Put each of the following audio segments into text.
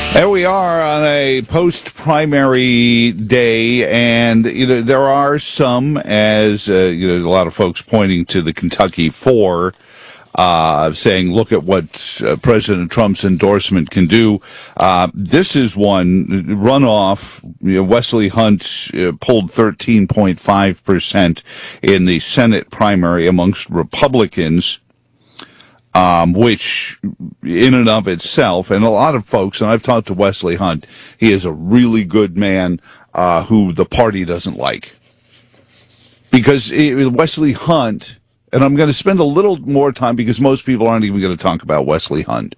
There we are on a post-primary day, and there are some, as a lot of folks pointing to the Kentucky Four, saying, "Look at what President Trump's endorsement can do." This is one runoff. Wesley Hunt pulled 13.5% in the Senate primary amongst Republicans. Which in and of itself, and a lot of folks, and I've talked to Wesley Hunt, he is a really good man who the party doesn't like. Because Wesley Hunt, and I'm going to spend a little more time because most people aren't even going to talk about Wesley Hunt.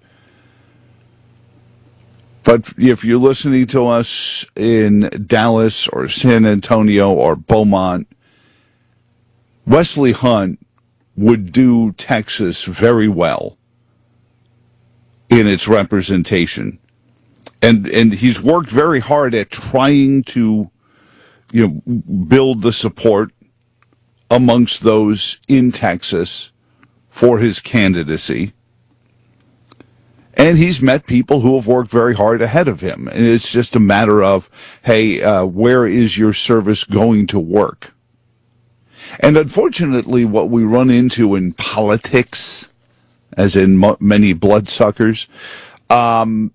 But if you're listening to us in Dallas or San Antonio or Beaumont, Wesley Hunt would do Texas very well in its representation. And he's worked very hard at trying to, build the support amongst those in Texas for his candidacy. And he's met people who have worked very hard ahead of him. And it's just a matter of, hey, where is your service going to work? And unfortunately, what we run into in politics, as in many bloodsuckers, when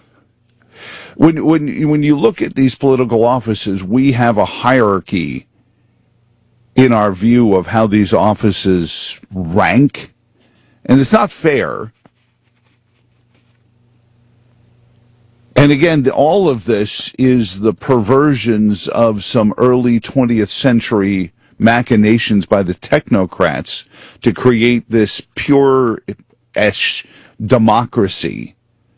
you look at these political offices, we have a hierarchy in our view of how these offices rank, and it's not fair. And again, all of this is the perversions of some early 20th century machinations by the technocrats to create this pure-esh democracy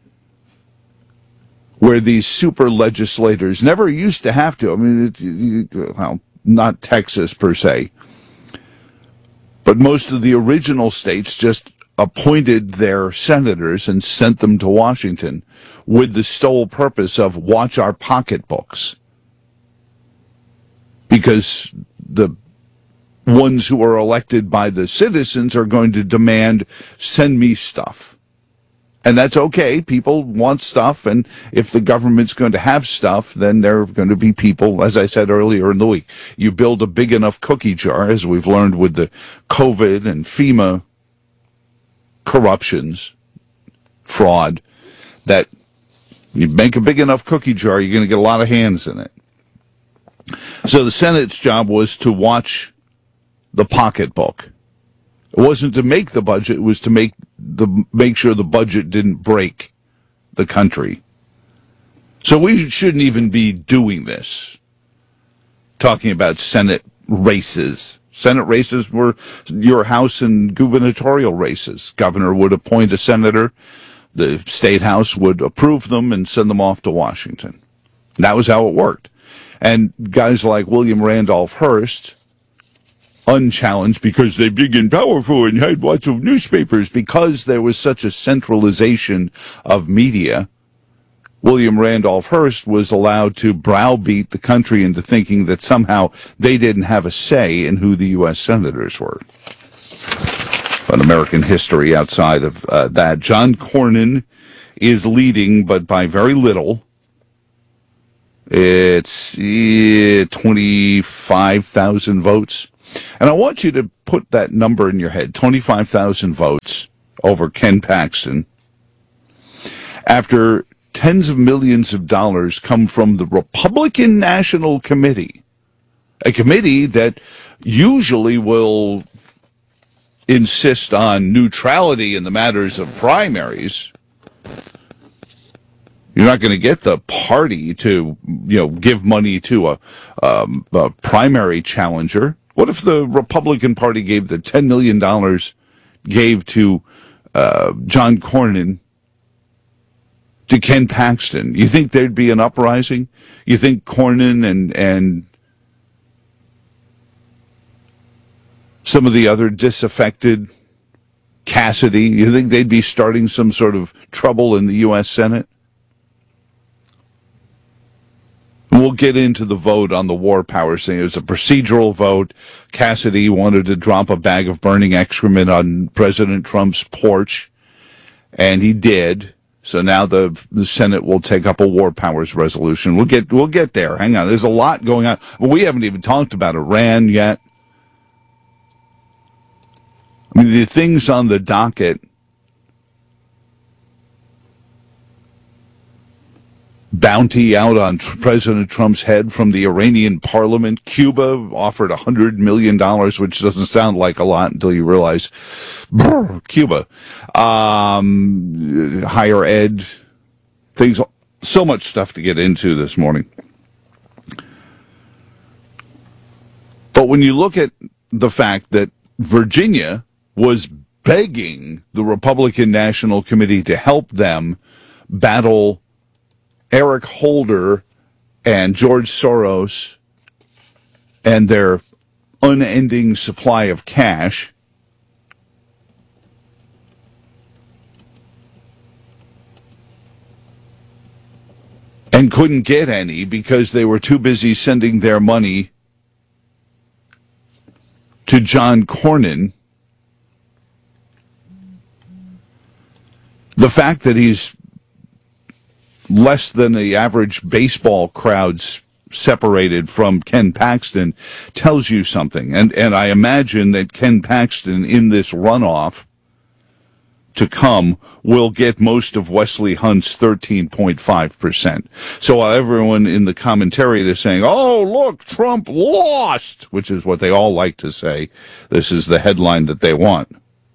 where these super legislators never used to have to. I mean, well, not Texas per se, but most of the original states just appointed their senators and sent them to Washington with the sole purpose of watch our pocketbooks. Because the ones who are elected by the citizens are going to demand, send me stuff. And that's okay. People want stuff, and if the government's going to have stuff, then there are going to be people, as I said earlier in the week, you build a big enough cookie jar, as we've learned with the COVID and FEMA corruptions, fraud, that you make a big enough cookie jar, you're going to get a lot of hands in it. So the Senate's job was to watch the pocketbook. It wasn't to make the budget, it was to make sure the budget didn't break the country. So we shouldn't even be doing this, talking about Senate races. Senate races were your House and gubernatorial races. Governor would appoint a senator, the state house would approve them and send them off to Washington. That was how it worked. And guys like William Randolph Hearst, unchallenged because they're big and powerful and had lots of newspapers, because there was such a centralization of media, William Randolph Hearst was allowed to browbeat the country into thinking that somehow they didn't have a say in who the U.S. senators were. But American history outside of that. John Cornyn is leading, but by very little. It's 25,000 votes. And I want you to put that number in your head, 25,000 votes over Ken Paxton, after tens of millions of dollars come from the Republican National Committee, a committee that usually will insist on neutrality in the matters of primaries. You're not going to get the party to, give money to a primary challenger. What if the Republican Party gave the $10 million gave to John Cornyn to Ken Paxton? You think there'd be an uprising? You think Cornyn and some of the other disaffected, Cassidy, you think they'd be starting some sort of trouble in the U.S. Senate? We'll get into the vote on the war powers thing. It was a procedural vote. Cassidy wanted to drop a bag of burning excrement on President Trump's porch, and he did. So now the Senate will take up a war powers resolution. We'll get there. Hang on. There's a lot going on. Well, we haven't even talked about Iran yet. I mean, the things on the docket. Bounty out on President Trump's head from the Iranian parliament. Cuba offered $100 million, which doesn't sound like a lot until you realize, Cuba. Higher ed, things, so much stuff to get into this morning. But when you look at the fact that Virginia was begging the Republican National Committee to help them battle Eric Holder and George Soros and their unending supply of cash, and couldn't get any because they were too busy sending their money to John Cornyn. The fact that he's less than the average baseball crowds separated from Ken Paxton tells you something. And I imagine that Ken Paxton in this runoff to come will get most of Wesley Hunt's 13.5%. So while everyone in the commentary is saying, oh, look, Trump lost, which is what they all like to say, this is the headline that they want.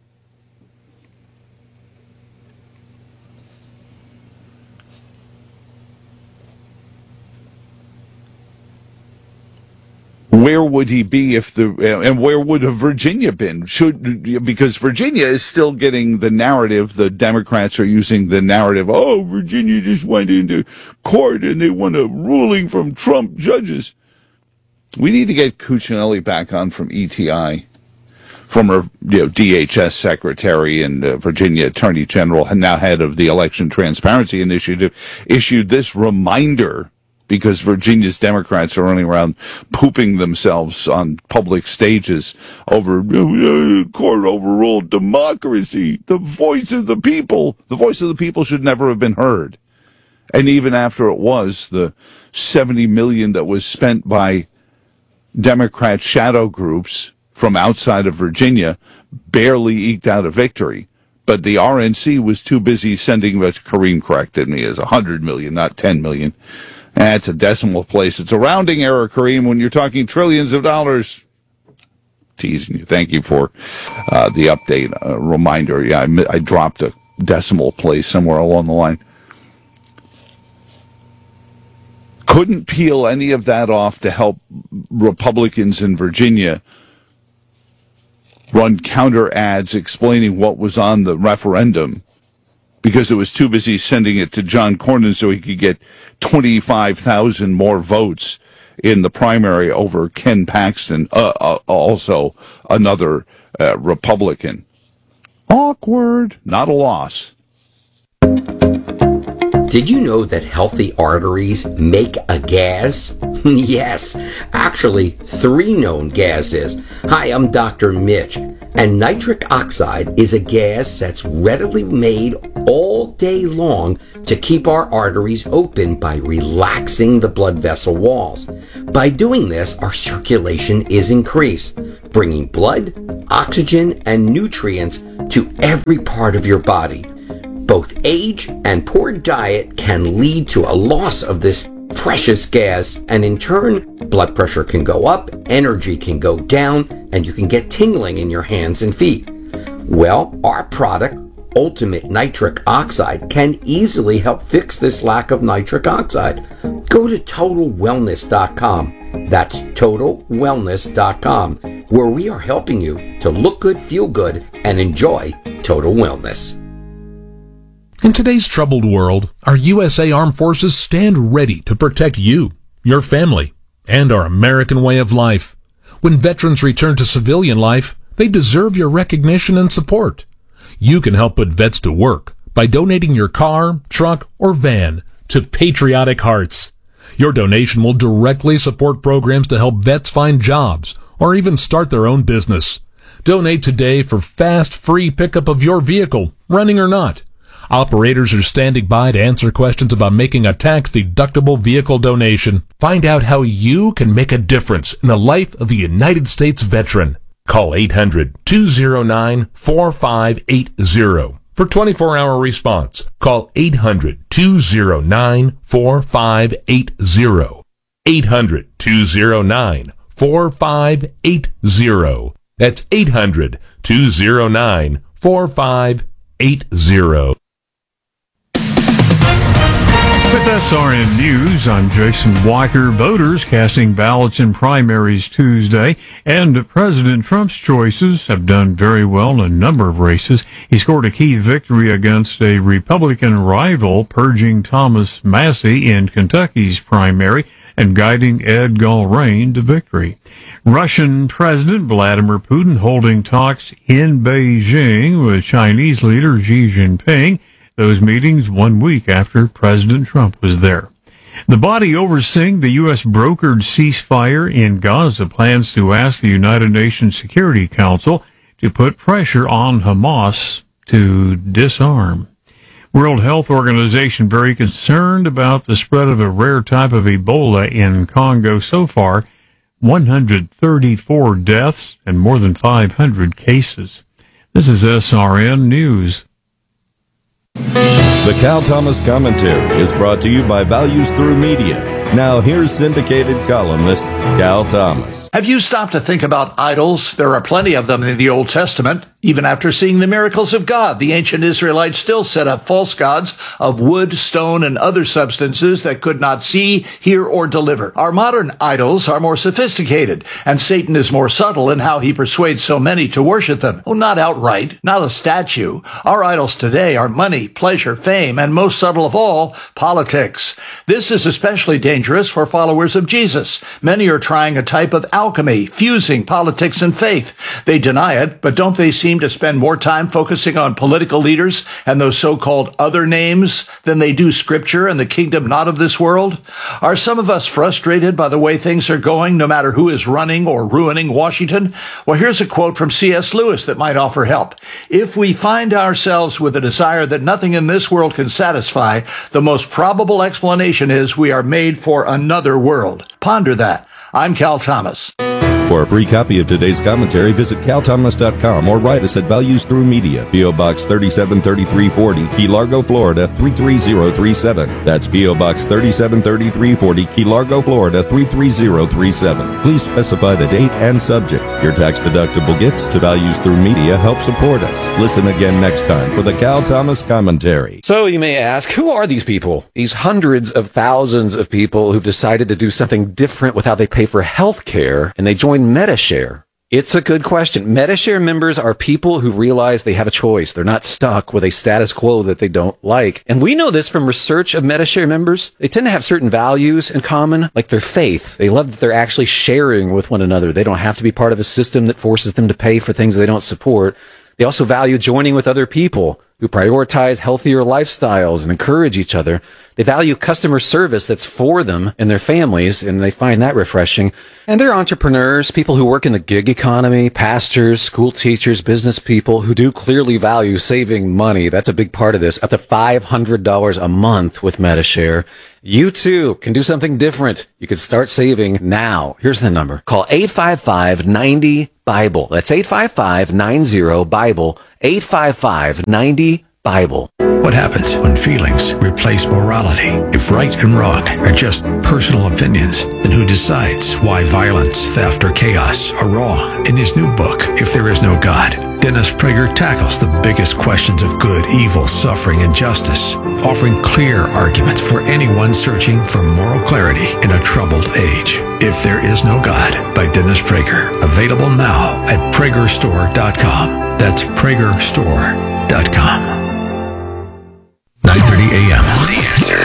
Where would he be and where would have Virginia been? Because Virginia is still getting the narrative, the Democrats are using the narrative, oh, Virginia just went into court and they won a ruling from Trump judges. We need to get Cuccinelli back on from ETI, former DHS secretary and Virginia Attorney General, and now head of the Election Transparency Initiative, issued this reminder because Virginia's Democrats are running around pooping themselves on public stages over court overruled democracy, the voice of the people. The voice of the people should never have been heard. And even after it was, the $70 million that was spent by Democrat shadow groups from outside of Virginia barely eked out a victory. But the RNC was too busy sending, Kareem corrected me, as $100 million, not $10 million. That's a decimal place. It's a rounding error, Kareem, when you're talking trillions of dollars. Teasing you. Thank you for the update reminder. Yeah, I dropped a decimal place somewhere along the line. Couldn't peel any of that off to help Republicans in Virginia run counter ads explaining what was on the referendum, because it was too busy sending it to John Cornyn so he could get 25,000 more votes in the primary over Ken Paxton, also another Republican. Awkward. Not a loss. Did you know that healthy arteries make a gas? Yes, actually 3 known gases. Hi, I'm Dr. Mitch, and nitric oxide is a gas that's readily made all day long to keep our arteries open by relaxing the blood vessel walls. By doing this, our circulation is increased, bringing blood, oxygen, and nutrients to every part of your body. Both age and poor diet can lead to a loss of this precious gas, and in turn, blood pressure can go up, energy can go down, and you can get tingling in your hands and feet. Well, our product, Ultimate Nitric Oxide, can easily help fix this lack of nitric oxide. Go to TotalWellness.com. That's TotalWellness.com, where we are helping you to look good, feel good, and enjoy total wellness. In today's troubled world, our USA Armed Forces stand ready to protect you, your family, and our American way of life. When veterans return to civilian life, they deserve your recognition and support. You can help put vets to work by donating your car, truck, or van to Patriotic Hearts. Your donation will directly support programs to help vets find jobs or even start their own business. Donate today for fast, free pickup of your vehicle, running or not. Operators are standing by to answer questions about making a tax-deductible vehicle donation. Find out how you can make a difference in the life of a United States veteran. Call 800-209-4580 for 24-hour response. Call 800-209-4580. 800-209-4580. That's 800-209-4580. With SRN News, I'm Jason Walker. Voters casting ballots in primaries Tuesday, and President Trump's choices have done very well in a number of races. He scored a key victory against a Republican rival, purging Thomas Massie in Kentucky's primary and guiding Ed Gulrane to victory. Russian President Vladimir Putin holding talks in Beijing with Chinese leader Xi Jinping. Those meetings 1 week after President Trump was there. The body overseeing the U.S. brokered ceasefire in Gaza plans to ask the United Nations Security Council to put pressure on Hamas to disarm. World Health Organization very concerned about the spread of a rare type of Ebola in Congo so far. 134 deaths and more than 500 cases. This is SRN News. The Cal Thomas Commentary is brought to you by Values Through Media. Now here's syndicated columnist Cal Thomas. Have you stopped to think about idols? There are plenty of them in the Old Testament. Even after seeing the miracles of God, the ancient Israelites still set up false gods of wood, stone, and other substances that could not see, hear, or deliver. Our modern idols are more sophisticated, and Satan is more subtle in how he persuades so many to worship them. Oh, not outright, not a statue. Our idols today are money, pleasure, fame, and most subtle of all, politics. This is especially dangerous for followers of Jesus. Many are trying a type of alchemy, fusing politics and faith. They deny it, but don't they seem to spend more time focusing on political leaders and those so-called other names than they do Scripture and the kingdom not of this world? Are some of us frustrated by the way things are going, no matter who is running or ruining Washington? Well, here's a quote from C.S. Lewis that might offer help. If we find ourselves with a desire that nothing in this world can satisfy, the most probable explanation is we are made for another world. Ponder that. I'm Cal Thomas. For a free copy of today's commentary, visit calthomas.com or write us at Values Through Media, P.O. Box 373340, Key Largo, Florida 33037. That's P.O. Box 373340, Key Largo, Florida 33037. Please specify the date and subject. Your tax-deductible gifts to Values Through Media help support us. Listen again next time for the Cal Thomas Commentary. So you may ask, who are these people? These hundreds of thousands of people who've decided to do something different with how they pay for health care, and they join Medi-Share. It's a good question. Medi-Share members are people who realize they have a choice. They're not stuck with a status quo that they don't like. And we know this from research of Medi-Share members. They tend to have certain values in common, like their faith. They love that they're actually sharing with one another. They don't have to be part of a system that forces them to pay for things they don't support. They also value joining with other people who prioritize healthier lifestyles and encourage each other. They value customer service that's for them and their families, and they find that refreshing. And they're entrepreneurs, people who work in the gig economy, pastors, school teachers, business people who do clearly value saving money. That's a big part of this, up to $500 a month with Medi-Share. You too can do something different. You can start saving now. Here's the number. Call 855-90-BIBLE. That's 855-90-BIBLE. 855-90-BIBLE. What happens when feelings replace morality? If right and wrong are just personal opinions, then who decides why violence, theft, or chaos are wrong? In his new book, If There Is No God, Dennis Prager tackles the biggest questions of good, evil, suffering, and justice, offering clear arguments for anyone searching for moral clarity in a troubled age. If There Is No God by Dennis Prager. Available now at PragerStore.com. That's PragerStore.com. 9:30 a.m. The Answer.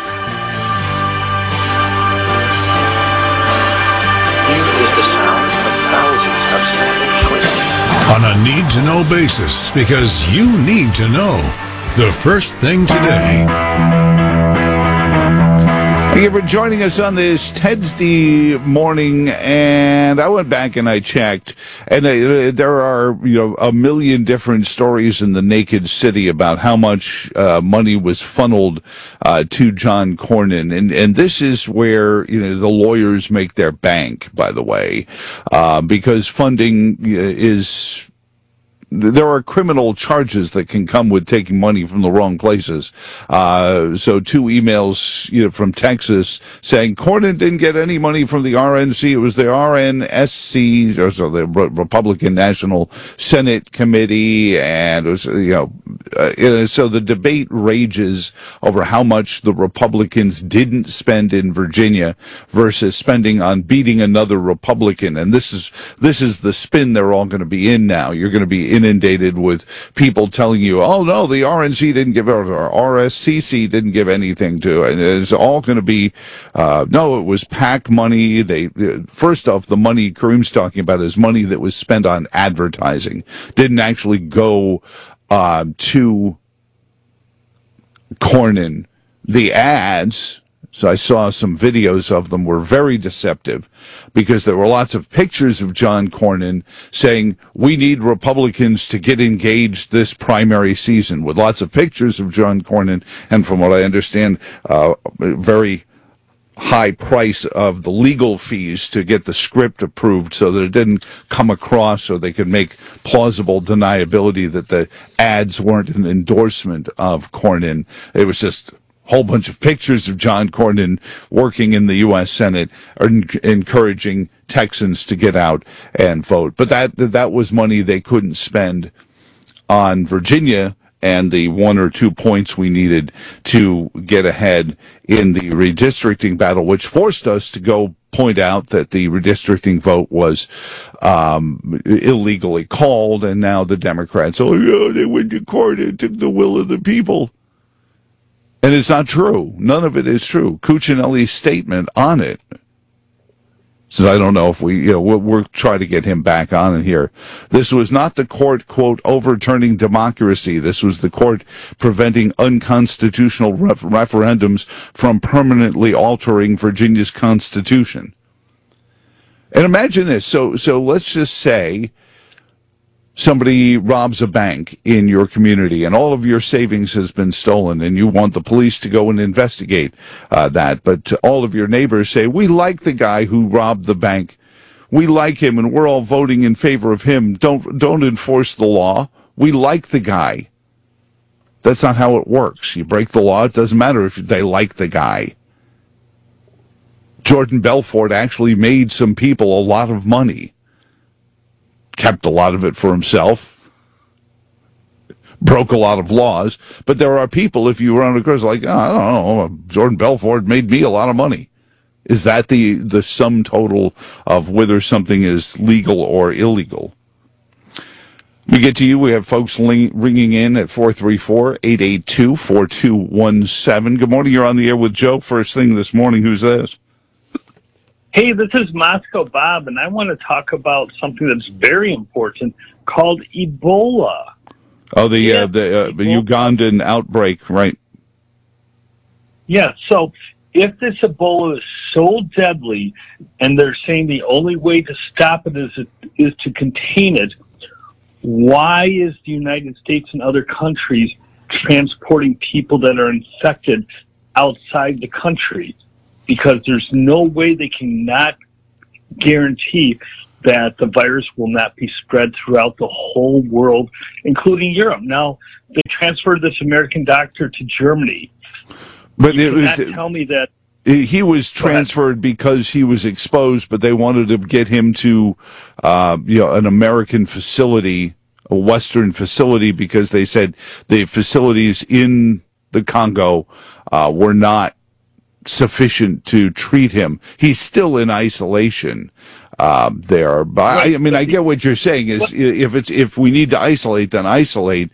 Here is the sound of thousands of standing choices. On a need-to-know basis, because you need to know. The first thing today. Thank you for joining us on this Wednesday morning. And I went back and I checked, and there are a million different stories in the Naked City about how much money was funneled to John Cornyn, and this is where the lawyers make their bank. By the way, because funding is. There are criminal charges that can come with taking money from the wrong places. So 2 emails, from Texas saying Cornyn didn't get any money from the RNC. It was the RNSC, or so the Republican National Senate Committee. And it was, so the debate rages over how much the Republicans didn't spend in Virginia versus spending on beating another Republican. And this is the spin they're all going to be in now. You're going to be inundated with people telling you, oh no, the RNC didn't give, or RSCC didn't give anything to it. And it's all going to be, no, it was PAC money. First off, the money Kareem's talking about is money that was spent on advertising. Didn't actually go, to Cornyn. The ads, so I saw some videos of them, were very deceptive because there were lots of pictures of John Cornyn saying, we need Republicans to get engaged this primary season, with lots of pictures of John Cornyn, and from what I understand, very high price of the legal fees to get the script approved so that it didn't come across, so they could make plausible deniability that the ads weren't an endorsement of Cornyn. It was just whole bunch of pictures of John Cornyn working in the U.S. Senate, encouraging Texans to get out and vote. But that was money they couldn't spend on Virginia and the 1 or 2 points we needed to get ahead in the redistricting battle, which forced us to go point out that the redistricting vote was illegally called, and now the Democrats, they went to court and took the will of the people. And it's not true. None of it is true. Cuccinelli's statement on it says, I don't know if we'll try to get him back on in here. This was not the court, quote, overturning democracy. This was the court preventing unconstitutional referendums from permanently altering Virginia's constitution. And imagine this. So let's just say somebody robs a bank in your community and all of your savings has been stolen, and you want the police to go and investigate that. But all of your neighbors say, we like the guy who robbed the bank. We like him, and we're all voting in favor of him. Don't enforce the law. We like the guy. That's not how it works. You break the law, it doesn't matter if they like the guy. Jordan Belfort actually made some people a lot of money. Kept a lot of it for himself, broke a lot of laws, but there are people, if you run across, like, I don't know, Jordan Belfort made me a lot of money. Is that the sum total of whether something is legal or illegal? We get to you. We have folks ringing in at 434-882-4217. Good morning. You're on the air with Joe. First thing this morning. Who's this? Hey, this is Moscow Bob, and I want to talk about something that's very important called Ebola. Oh, the Ugandan outbreak, right? Yeah, so if this Ebola is so deadly, and they're saying the only way to stop it is to contain it, why is the United States and other countries transporting people that are infected outside the country? Because there's no way they cannot guarantee that the virus will not be spread throughout the whole world, including Europe. Now, they transferred this American doctor to Germany. But you cannot tell me that he was transferred because he was exposed, but they wanted to get him to an American facility, a Western facility, because they said the facilities in the Congo were not sufficient to treat him. He's still in isolation there. But right. I get what you're saying is if we need to isolate, then isolate.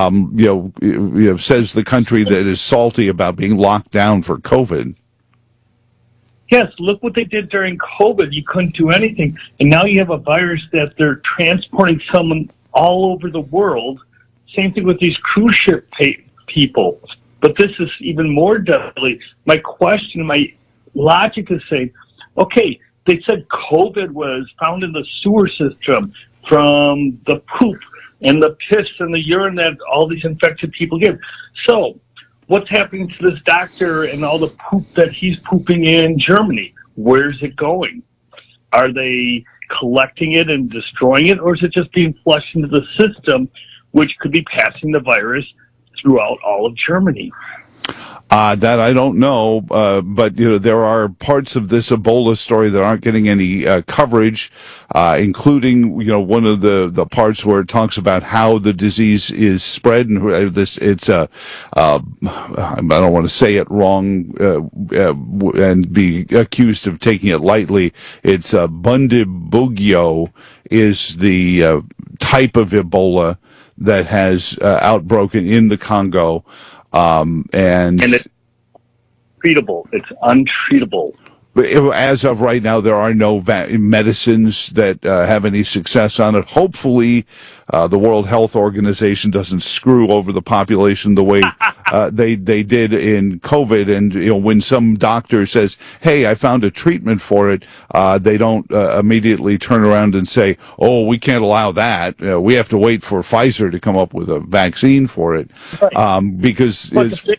Says the country that is salty about being locked down for COVID. Yes, look what they did during COVID. You couldn't do anything. And now you have a virus that they're transporting someone all over the world. Same thing with these cruise ship people. But this is even more deadly. My question, my logic is saying, okay, they said COVID was found in the sewer system from the poop and the piss and the urine that all these infected people give. So what's happening to this doctor and all the poop that he's pooping in Germany? Where's it going? Are they collecting it and destroying it, or is it just being flushed into the system, which could be passing the virus throughout all of Germany? That I don't know, but there are parts of this Ebola story that aren't getting any coverage, including one of the parts where it talks about how the disease is spread, and it's I don't want to say it wrong and be accused of taking it lightly. It's Bundibugyo is the type of Ebola that has outbroken in the Congo. And it's treatable. It's untreatable. As of right now, there are no medicines that have any success on it. Hopefully, the World Health Organization doesn't screw over the population the way they did in COVID. And when some doctor says, "Hey, I found a treatment for it," they don't immediately turn around and say, "Oh, we can't allow that. We have to wait for Pfizer to come up with a vaccine for it," because the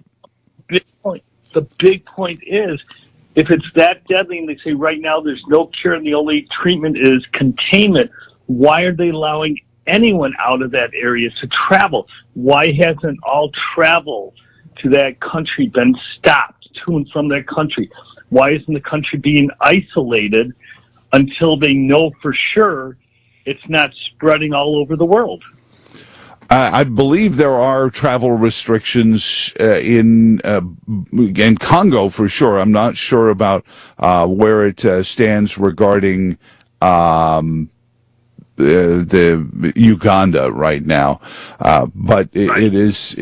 big point is, if it's that deadly and they say right now there's no cure and the only treatment is containment, why are they allowing anyone out of that area to travel? Why hasn't all travel to that country been stopped to and from that country? Why isn't the country being isolated until they know for sure it's not spreading all over the world? I believe there are travel restrictions in Congo for sure. I'm not sure about where it stands regarding the Uganda right now, but it is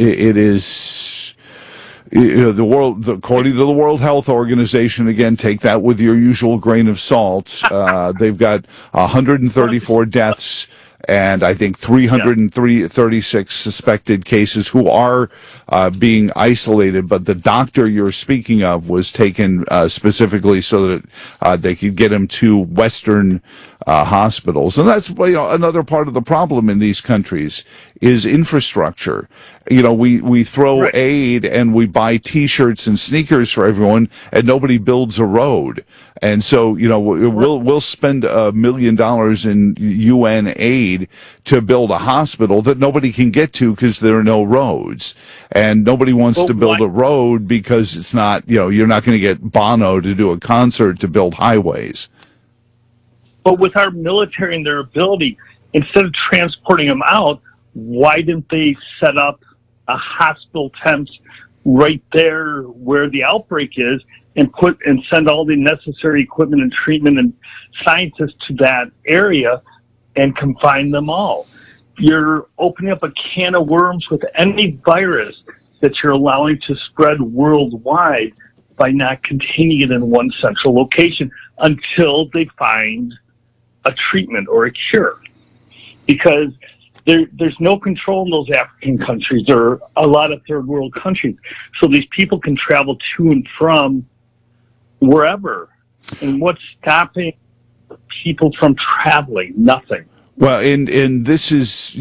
the world, according to the World Health Organization, again, take that with your usual grain of salt. They've got 134 deaths. And I think 336 suspected cases who are being isolated. But the doctor you're speaking of was taken specifically so that they could get him to Western hospitals. And that's another part of the problem in these countries is infrastructure. We throw aid and we buy T-shirts and sneakers for everyone, and nobody builds a road. And so, we'll spend $1 million in UN aid to build a hospital that nobody can get to because there are no roads. And nobody wants to build a road because it's not, you're not going to get Bono to do a concert to build highways. But with our military and their ability, instead of transporting them out, why didn't they set up a hospital tent right there where the outbreak is and send all the necessary equipment and treatment and scientists to that area and confine them all? You're opening up a can of worms with any virus that you're allowing to spread worldwide by not containing it in one central location until they find a treatment or a cure. Because there's no control in those African countries or a lot of third world countries. So these people can travel to and from wherever. And what's stopping people from traveling? Nothing. Well, and this is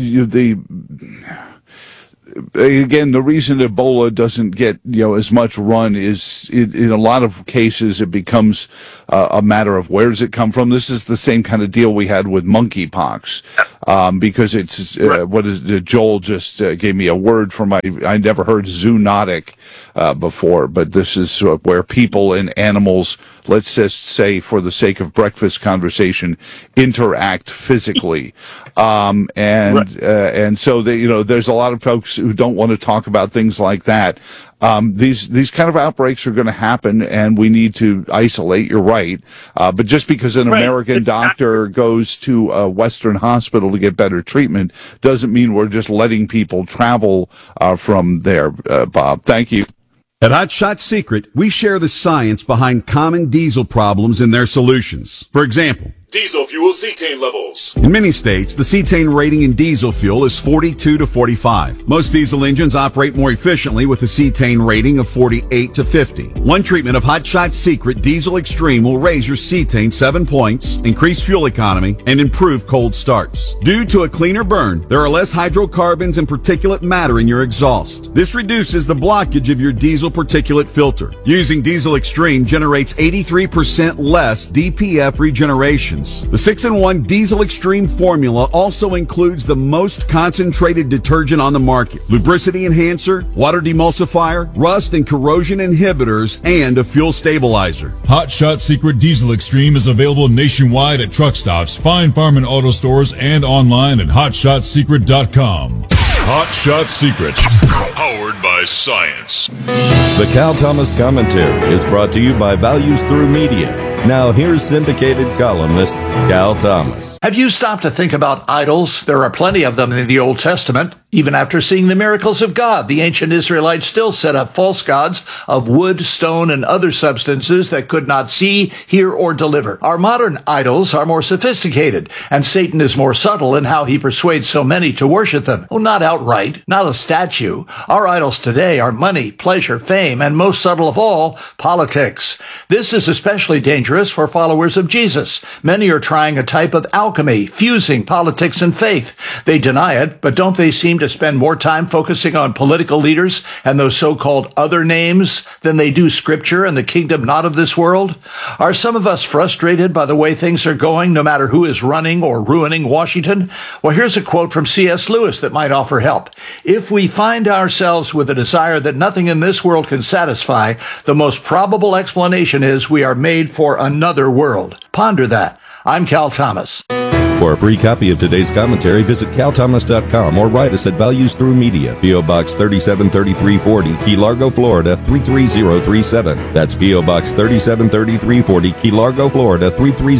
again, the reason Ebola doesn't get, as much run is in a lot of cases it becomes a matter of where does it come from. This is the same kind of deal we had with monkeypox, because it's, Joel just gave me a word for I never heard zoonotic before, but this is where people and animals, let's just say for the sake of breakfast conversation, interact physically. And so there's a lot of folks who don't want to talk about things like that. These kind of outbreaks are going to happen, and we need to isolate. You're right. But just because an American doctor goes to a Western hospital to get better treatment doesn't mean we're just letting people travel from there, Bob. Thank you. At Hot Shot Secret, we share the science behind common diesel problems and their solutions. For example, Diesel fuel cetane levels. In many states, the cetane rating in diesel fuel is 42 to 45. Most diesel engines operate more efficiently with a cetane rating of 48 to 50. One treatment of Hot Shot Secret Diesel Extreme will raise your cetane 7 points, increase fuel economy, and improve cold starts. Due to a cleaner burn, there are less hydrocarbons and particulate matter in your exhaust. This reduces the blockage of your diesel particulate filter. Using Diesel Extreme generates 83% less DPF regeneration. The 6-in-1 Diesel Extreme formula also includes the most concentrated detergent on the market, lubricity enhancer, water demulsifier, rust and corrosion inhibitors, and a fuel stabilizer. Hot Shot Secret Diesel Extreme is available nationwide at truck stops, fine farm and auto stores, and online at hotshotsecret.com. Hot Shot Secret, powered by science. The Cal Thomas Commentary is brought to you by Values Through Media. Now here's syndicated columnist Cal Thomas. Have you stopped to think about idols? There are plenty of them in the Old Testament. Even after seeing the miracles of God, the ancient Israelites still set up false gods of wood, stone, and other substances that could not see, hear, or deliver. Our modern idols are more sophisticated, and Satan is more subtle in how he persuades so many to worship them. Oh, not outright, not a statue. Our idols today are money, pleasure, fame, and most subtle of all, politics. This is especially dangerous for followers of Jesus. Many are trying a type of alchemy, fusing politics and faith. They deny it, but don't they seem to spend more time focusing on political leaders and those so-called other names than they do Scripture and the kingdom not of this world? Are some of us frustrated by the way things are going, no matter who is running or ruining Washington? Well, here's a quote from C.S. Lewis that might offer help. If we find ourselves with a desire that nothing in this world can satisfy, the most probable explanation is we are made for another world. Ponder that. I'm Cal Thomas. For a free copy of today's commentary, visit calthomas.com or write us at Values Through Media, P.O. Box 373340, Key Largo, Florida 33037. That's P.O. Box 373340, Key Largo, Florida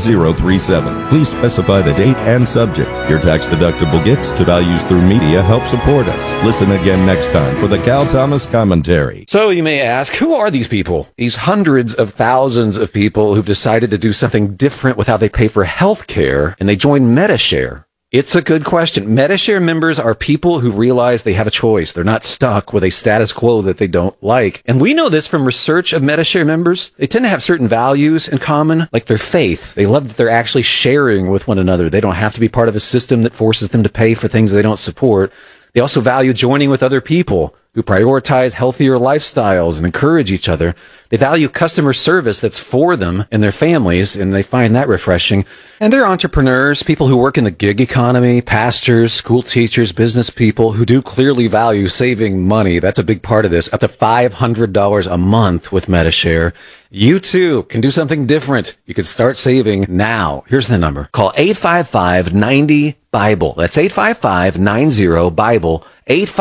33037. Please specify the date and subject. Your tax-deductible gifts to Values Through Media help support us. Listen again next time for the Cal Thomas Commentary. So you may ask, who are these people? These hundreds of thousands of people who've decided to do something different with how they pay for health care, and they join Medi-Share. It's a good question. Medi-Share members are people who realize they have a choice. They're not stuck with a status quo that they don't like. And we know this from research of Medi-Share members. They tend to have certain values in common, like their faith. They love that they're actually sharing with one another. They don't have to be part of a system that forces them to pay for things they don't support. They also value joining with other people who prioritize healthier lifestyles and encourage each other. They value customer service that's for them and their families, and they find that refreshing. And they're entrepreneurs, people who work in the gig economy, pastors, school teachers, business people who do clearly value saving money. That's a big part of this. Up to $500 a month with Medi-Share. You too can do something different. You can start saving now. Here's the number. Call 855-90-BIBLE. That's 855-90-BIBLE.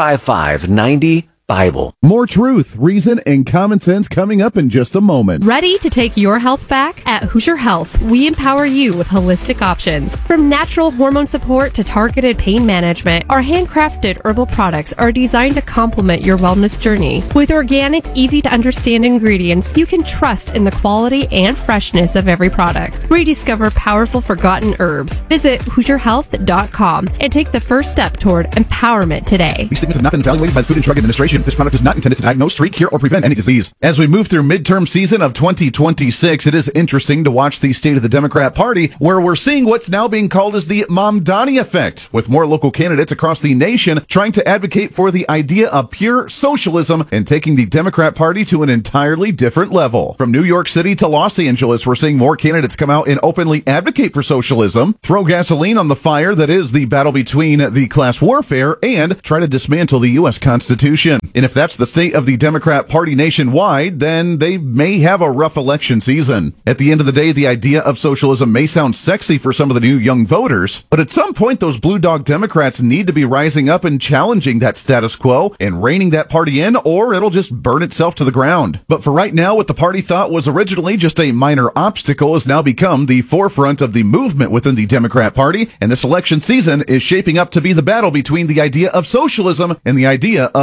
855-90-BIBLE. More truth, reason, and common sense coming up in just a moment. Ready to take your health back? At Hoosier Health, we empower you with holistic options. From natural hormone support to targeted pain management, our handcrafted herbal products are designed to complement your wellness journey. With organic, easy-to-understand ingredients, you can trust in the quality and freshness of every product. Rediscover powerful forgotten herbs. Visit HoosierHealth.com and take the first step toward empowerment today. These statements have not been evaluated by the Food and Drug Administration. This product is not intended to diagnose, treat, cure, or prevent any disease. As we move through midterm season of 2026, it is interesting to watch the state of the Democrat Party, where we're seeing what's now being called as the Mamdani effect, with more local candidates across the nation trying to advocate for the idea of pure socialism and taking the Democrat Party to an entirely different level. From New York City to Los Angeles, we're seeing more candidates come out and openly advocate for socialism, throw gasoline on the fire that is the battle between the class warfare, and try to dismantle the U.S. Constitution. And if that's the state of the Democrat Party nationwide, then they may have a rough election season. At the end of the day, the idea of socialism may sound sexy for some of the new young voters, but at some point, those blue dog Democrats need to be rising up and challenging that status quo and reining that party in, or it'll just burn itself to the ground. But for right now, what the party thought was originally just a minor obstacle has now become the forefront of the movement within the Democrat Party, and this election season is shaping up to be the battle between the idea of socialism and the idea of free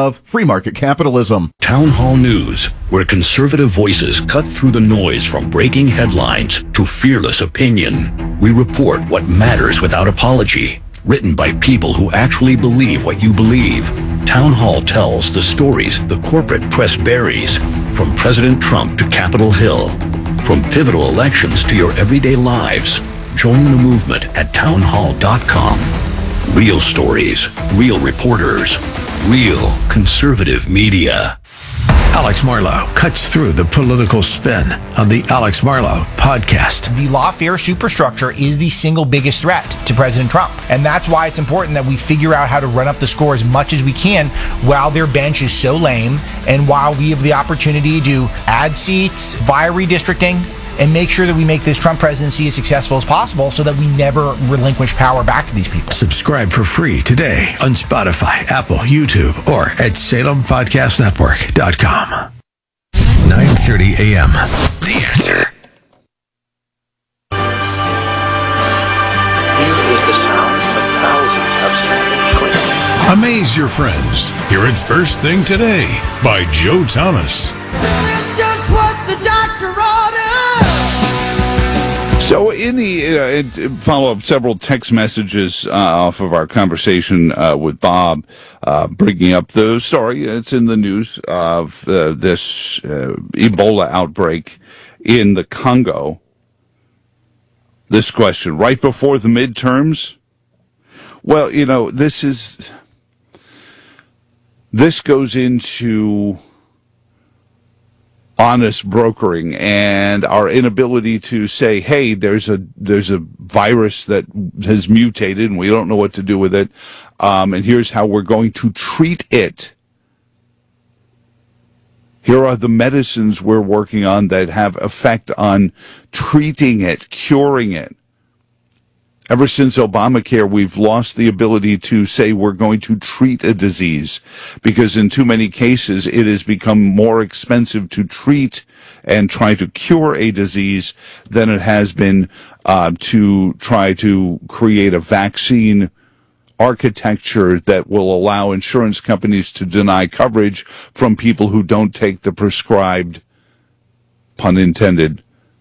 market capitalism. Town Hall News, where conservative voices cut through the noise from breaking headlines to fearless opinion. We report what matters without apology. Written by people who actually believe what you believe. Town Hall tells the stories the corporate press buries, from President Trump to Capitol Hill, from pivotal elections to your everyday lives. Join the movement at townhall.com. Real stories, real reporters, real conservative media. Alex Marlow cuts through the political spin on the Alex Marlow podcast. The lawfare superstructure is the single biggest threat to President Trump. And that's why it's important that we figure out how to run up the score as much as we can while their bench is so lame and while we have the opportunity to add seats via redistricting and make sure that we make this Trump presidency as successful as possible so that we never relinquish power back to these people. Subscribe for free today on Spotify, Apple, YouTube, or at SalemPodcastNetwork.com. 9:30 a.m. The Answer. Here is the sound of thousands of standing choices. Amaze your friends. Hear it first thing today by Joe Thomas. This is just what the doctor ordered. So in the follow-up, several text messages off of our conversation with Bob, bringing up the story. It's in the news of this Ebola outbreak in the Congo. This question, right before the midterms? Well, this goes into honest brokering and our inability to say, hey, there's a virus that has mutated and we don't know what to do with it. And here's how we're going to treat it. Here are the medicines we're working on that have effect on treating it, curing it. Ever since Obamacare, we've lost the ability to say we're going to treat a disease because in too many cases it has become more expensive to treat and try to cure a disease than it has been to try to create a vaccine architecture that will allow insurance companies to deny coverage from people who don't take the prescribed, pun intended,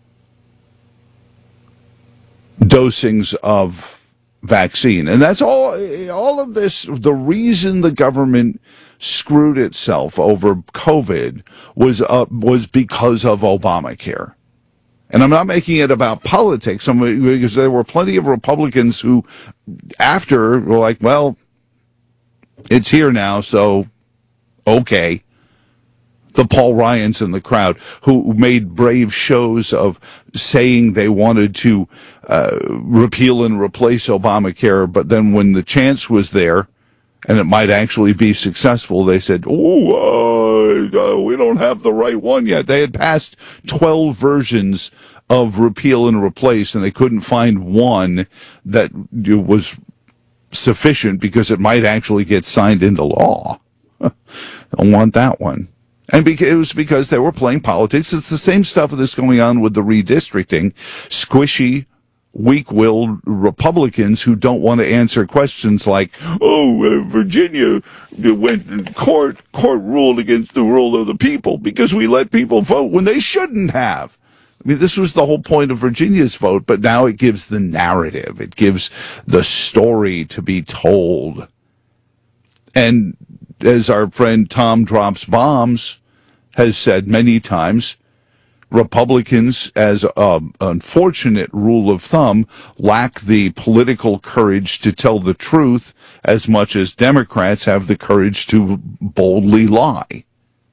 dosings of vaccine. And that's all of this. The reason the government screwed itself over COVID was because of Obamacare. And I'm not making it about politics, because there were plenty of Republicans who, after, were like, well, it's here now, so okay. The Paul Ryans in the crowd who made brave shows of saying they wanted to repeal and replace Obamacare, but then when the chance was there and it might actually be successful, they said, we don't have the right one yet. They had passed 12 versions of repeal and replace, and they couldn't find one that was sufficient because it might actually get signed into law. Don't want that one. And it was because they were playing politics. It's the same stuff that's going on with the redistricting. Squishy, weak-willed Republicans who don't want to answer questions like, Virginia went court ruled against the rule of the people because we let people vote when they shouldn't have. I mean, this was the whole point of Virginia's vote, but now it gives the narrative. It gives the story to be told. And as our friend Tom Drops Bombs has said many times, Republicans, as an unfortunate rule of thumb, lack the political courage to tell the truth as much as Democrats have the courage to boldly lie.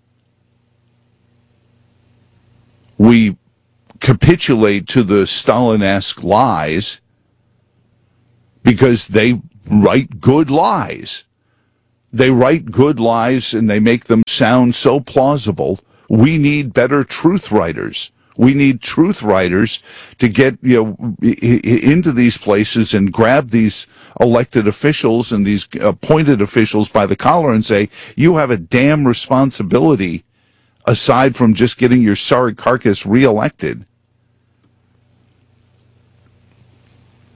We capitulate to the Stalin-esque lies because they write good lies. They write good lies and they make them sound so plausible. We need better truth writers. We need truth writers to get into these places and grab these elected officials and these appointed officials by the collar and say, you have a damn responsibility aside from just getting your sorry carcass reelected.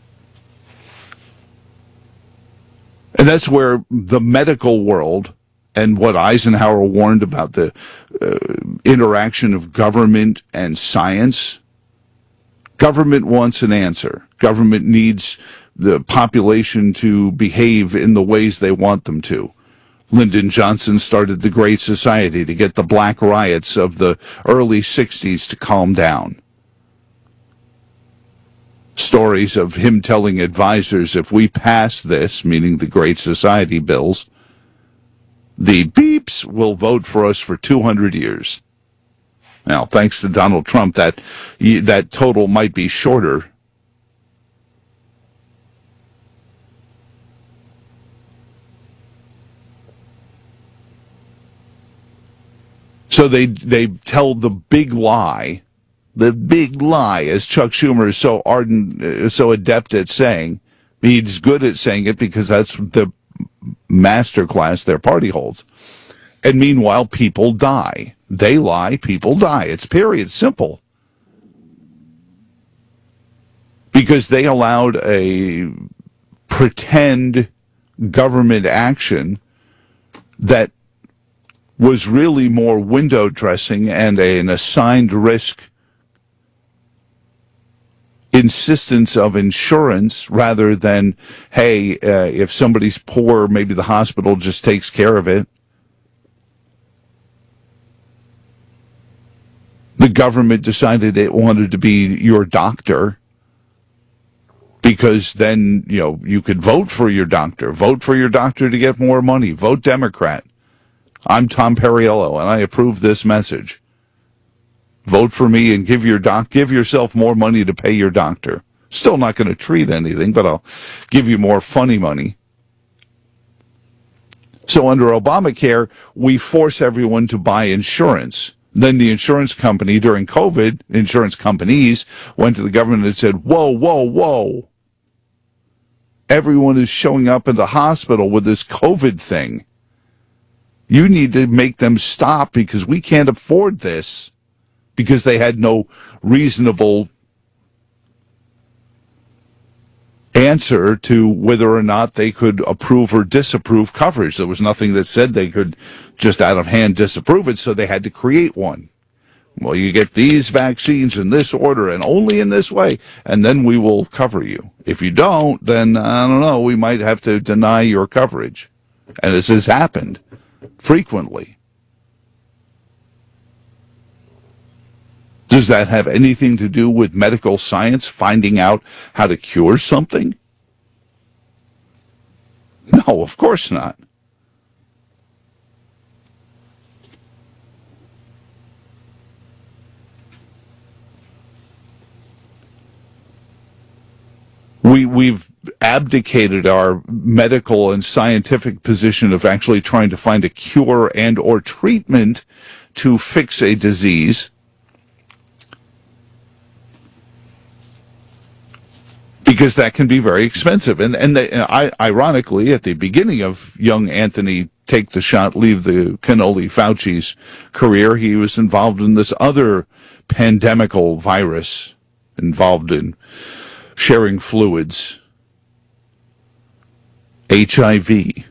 And that's where the medical world and what Eisenhower warned about the interaction of government and science. Government wants an answer. Government needs the population to behave in the ways they want them to. Lyndon Johnson started the Great Society to get the black riots of the early 60s to calm down. Stories of him telling advisors, if we pass this, meaning the Great Society bills, the beeps will vote for us for 200 years. Now, thanks to Donald Trump, that total might be shorter. So they tell the big lie, as Chuck Schumer is so ardent, so adept at saying. He's good at saying it because that's the master class their party holds. And meanwhile, people die. They lie, people die. It's period, simple. Because they allowed a pretend government action that was really more window dressing and an assigned risk insistence of insurance rather than, hey, if somebody's poor, maybe the hospital just takes care of it. The government decided it wanted to be your doctor because then, you could vote for your doctor. Vote for your doctor to get more money. Vote Democrat. I'm Tom Perriello, and I approve this message. Vote for me and give yourself more money to pay your doctor. Still not going to treat anything, but I'll give you more funny money. So under Obamacare, we force everyone to buy insurance. Then the insurance company during COVID, insurance companies went to the government and said, whoa, whoa, whoa. Everyone is showing up in the hospital with this COVID thing. You need to make them stop because we can't afford this, because they had no reasonable answer to whether or not they could approve or disapprove coverage. There was nothing that said they could just out of hand disapprove it, so they had to create one. Well, you get these vaccines in this order and only in this way, and then we will cover you. If you don't, then, I don't know, we might have to deny your coverage. And this has happened frequently. Does that have anything to do with medical science finding out how to cure something? No, of course not. We've abdicated our medical and scientific position of actually trying to find a cure and or treatment to fix a disease, because that can be very expensive. And ironically, at the beginning of young Anthony Take the Shot, Leave the Cannoli Fauci's career, he was involved in this other pandemical virus, involved in sharing fluids, HIV.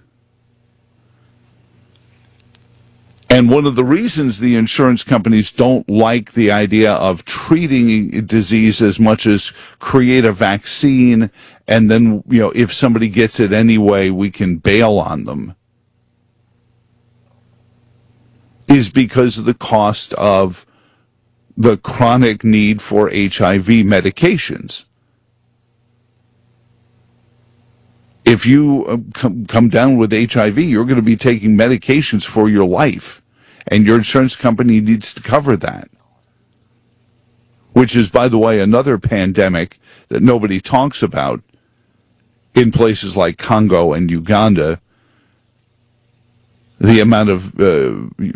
And one of the reasons the insurance companies don't like the idea of treating disease as much as create a vaccine, and then, if somebody gets it anyway, we can bail on them, is because of the cost of the chronic need for HIV medications. If you come down with HIV, you're going to be taking medications for your life, and your insurance company needs to cover that. Which is, by the way, another pandemic that nobody talks about in places like Congo and Uganda. The amount of